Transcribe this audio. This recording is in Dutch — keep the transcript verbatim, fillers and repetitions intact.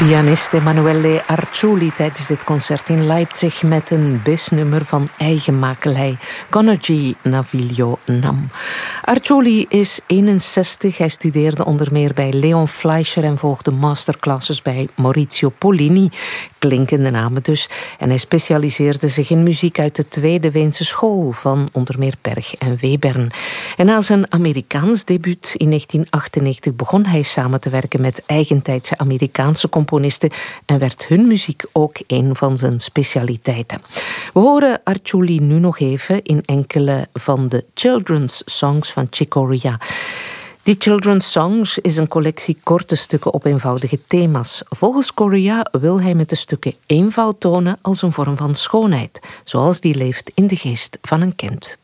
Pianist Emanuele Arciuli tijdens dit concert in Leipzig met een bisnummer van eigen makelij, Conergy Naviglio Nam. Arciuli is eenenzestig. Hij studeerde onder meer bij Leon Fleischer en volgde masterclasses bij Maurizio Pollini. Klinkende namen dus. En hij specialiseerde zich in muziek uit de Tweede Weense School van onder meer Berg en Webern. En na zijn Amerikaans debuut in negentien achtennegentig begon hij samen te werken met eigentijdse Amerikaanse componisten en werd hun muziek ook een van zijn specialiteiten. We horen Arciuli nu nog even in enkele van de children's songs van Chick Corea. Die Children's Songs is een collectie korte stukken op eenvoudige thema's. Volgens Corea wil hij met de stukken eenvoud tonen als een vorm van schoonheid, zoals die leeft in de geest van een kind.